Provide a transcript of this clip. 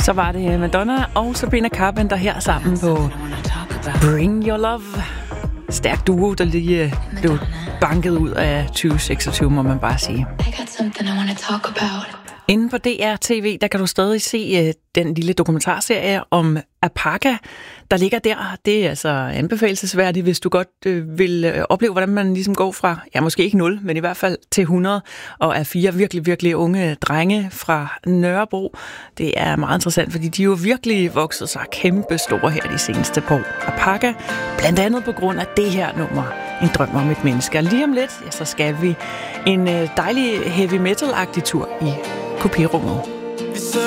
Så var det Madonna og Sabrina Carpenter her sammen på Bring Your Love. Stærk duo, der lige blev banket ud af 2026, må man bare sige. Inde på DR-TV, der kan du stadig se den lille dokumentarserie om Apaka, der ligger der. Det er altså anbefalelsesværdigt, hvis du godt vil opleve, hvordan man ligesom går fra, ja måske ikke 0, men i hvert fald til 100, og er 4 virkelig, virkelig unge drenge fra Nørrebro. Det er meget interessant, fordi de jo virkelig vokset sig kæmpe store her de seneste par år. Apaka, blandt andet på grund af det her nummer, En drøm om et menneske. Og lige om lidt, ja, så skal vi en dejlig heavy metal-agtig tur i kopirummet.